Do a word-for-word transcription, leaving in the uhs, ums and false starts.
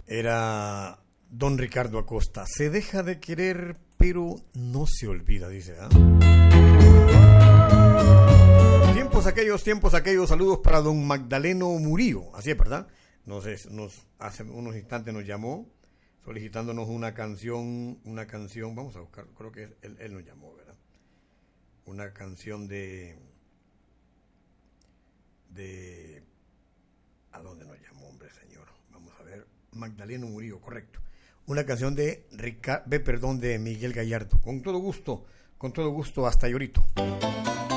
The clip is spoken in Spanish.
Era don Ricardo Acosta. Se deja de querer, pero no se olvida, dice. ¿eh? Tiempos aquellos, tiempos aquellos. Saludos para don Magdaleno Murillo. Así es, ¿verdad? Nos, nos hace unos instantes nos llamó solicitándonos una canción, una canción. Vamos a buscar, creo que él, él nos llamó, ¿verdad? Una canción de... de... ¿A dónde nos llamó, hombre, señor? Vamos a ver. Magdaleno Murillo, correcto. Una canción de Ricardo, perdón, de Miguel Gallardo. Con todo gusto, con todo gusto, hasta llorito.